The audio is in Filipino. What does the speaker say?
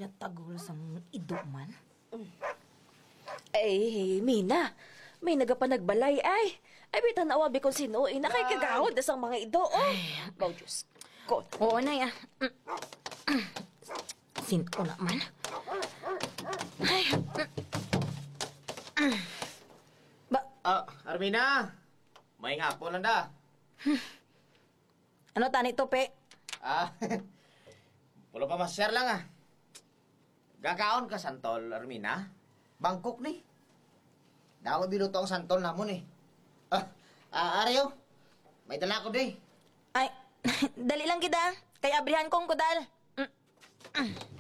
tagol sa iduman. Ay, Mina. May nagapanagbalay ay. Ay, bitan awabi kung sino. Nakay kagahod na sang mga ido. Oh. Baw, Diyos ko. Oo, Nay. Sino naman? Ay. Armina! May nga po lang da. Ano tani to, pe? Pulo pa mas-share lang Gagaon ka santol, Armina? Bangkok ni. Daw diluto ang santol namon eh. Areo. May dala ko di. Ay, dali lang kita. Kaya abrihan kong kudal.